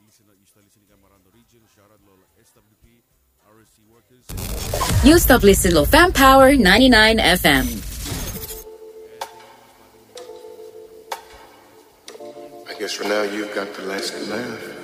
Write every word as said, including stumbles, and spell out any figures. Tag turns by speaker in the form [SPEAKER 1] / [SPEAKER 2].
[SPEAKER 1] You stop listening to Fam Power ninety-nine F M.
[SPEAKER 2] I guess for now you've got the last laugh.